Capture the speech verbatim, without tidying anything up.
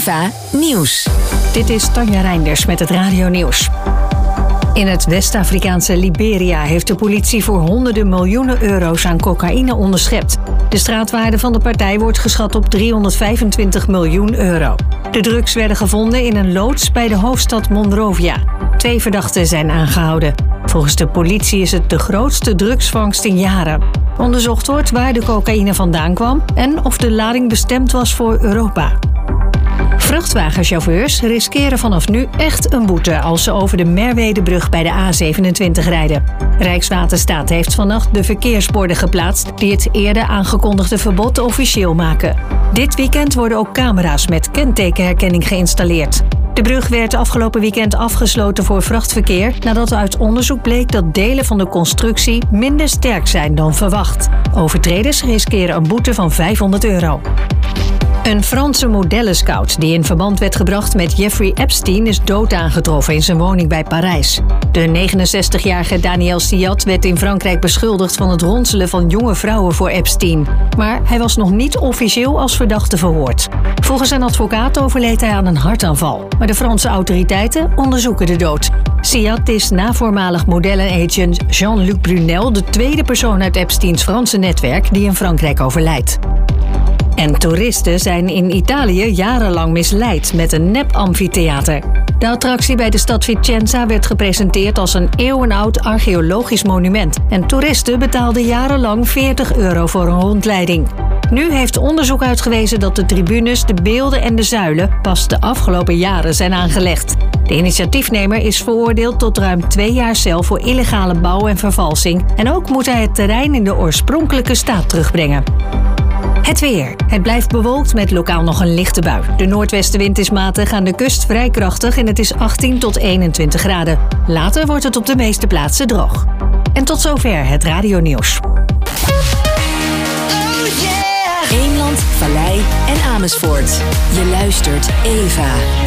Eva Nieuws. Dit is Tanja Reinders met het Radio Nieuws. In het West-Afrikaanse Liberia heeft de politie voor honderden miljoenen euro's aan cocaïne onderschept. De straatwaarde van de partij wordt geschat op driehonderdvijfentwintig miljoen euro. De drugs werden gevonden in een loods bij de hoofdstad Monrovia. Twee verdachten zijn aangehouden. Volgens de politie is het de grootste drugsvangst in jaren. Onderzocht wordt waar de cocaïne vandaan kwam en of de lading bestemd was voor Europa. Vrachtwagenchauffeurs riskeren vanaf nu echt een boete als ze over de Merwedebrug bij de A zevenentwintig rijden. Rijkswaterstaat heeft vannacht de verkeersborden geplaatst die het eerder aangekondigde verbod officieel maken. Dit weekend worden ook camera's met kentekenherkenning geïnstalleerd. De brug werd afgelopen weekend afgesloten voor vrachtverkeer nadat uit onderzoek bleek dat delen van de constructie minder sterk zijn dan verwacht. Overtreders riskeren een boete van vijfhonderd euro. Een Franse modellenscout die in verband werd gebracht met Jeffrey Epstein is dood aangetroffen in zijn woning bij Parijs. De negenenzestigjarige Daniel Siat werd in Frankrijk beschuldigd van het ronselen van jonge vrouwen voor Epstein. Maar hij was nog niet officieel als verdachte verhoord. Volgens zijn advocaat overleed hij aan een hartaanval. Maar de Franse autoriteiten onderzoeken de dood. Siat is na voormalig modellenagent Jean-Luc Brunel de tweede persoon uit Epsteins Franse netwerk die in Frankrijk overlijdt. En toeristen zijn in Italië jarenlang misleid met een nep-amfitheater. De attractie bij de stad Vicenza werd gepresenteerd als een eeuwenoud archeologisch monument. En toeristen betaalden jarenlang veertig euro voor een rondleiding. Nu heeft onderzoek uitgewezen dat de tribunes, de beelden en de zuilen pas de afgelopen jaren zijn aangelegd. De initiatiefnemer is veroordeeld tot ruim twee jaar cel voor illegale bouw en vervalsing. En ook moet hij het terrein in de oorspronkelijke staat terugbrengen. Het weer. Het blijft bewolkt met lokaal nog een lichte bui. De noordwestenwind is matig, aan de kust vrij krachtig en het is achttien tot eenentwintig graden. Later wordt het op de meeste plaatsen droog. En tot zover het Radio Nieuws. Oh yeah. Eemland, Vallei en Amersfoort. Je luistert Eva.